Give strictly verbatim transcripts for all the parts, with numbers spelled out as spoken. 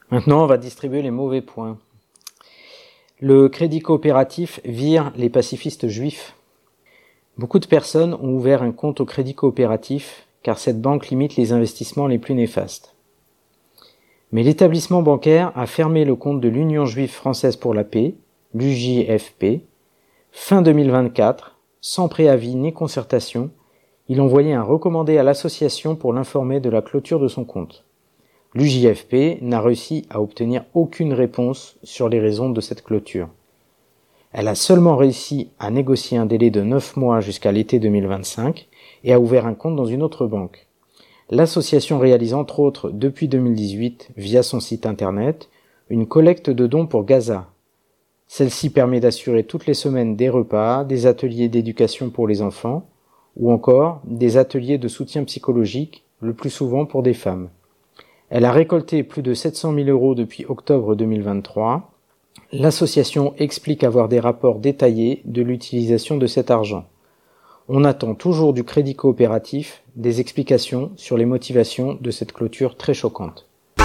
Maintenant, on va distribuer les mauvais points. Le crédit coopératif vire les pacifistes juifs. Beaucoup de personnes ont ouvert un compte au crédit coopératif car cette banque limite les investissements les plus néfastes. Mais l'établissement bancaire a fermé le compte de l'Union juive française pour la paix, l'U J F P, fin deux mille vingt-quatre, sans préavis ni concertation. Il envoyait un recommandé à l'association pour l'informer de la clôture de son compte. L'U J F P n'a réussi à obtenir aucune réponse sur les raisons de cette clôture. Elle a seulement réussi à négocier un délai de neuf mois jusqu'à l'été deux mille vingt-cinq et a ouvert un compte dans une autre banque. L'association réalise entre autres depuis deux mille dix-huit, via son site internet, une collecte de dons pour Gaza. Celle-ci permet d'assurer toutes les semaines des repas, des ateliers d'éducation pour les enfants, ou encore des ateliers de soutien psychologique, le plus souvent pour des femmes. Elle a récolté plus de sept cent mille euros depuis octobre deux mille vingt-trois. L'association explique avoir des rapports détaillés de l'utilisation de cet argent. On attend toujours du crédit coopératif des explications sur les motivations de cette clôture très choquante.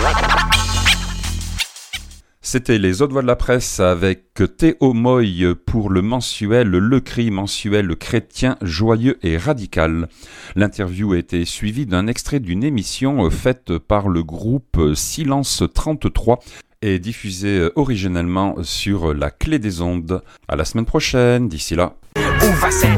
C'était les autres voix de la presse avec Théo Moy pour le mensuel Le Cri, mensuel chrétien, joyeux et radical. L'interview a été suivie d'un extrait d'une émission faite par le groupe Silence trente-trois et diffusée originellement sur la Clé des Ondes. À la semaine prochaine, d'ici là.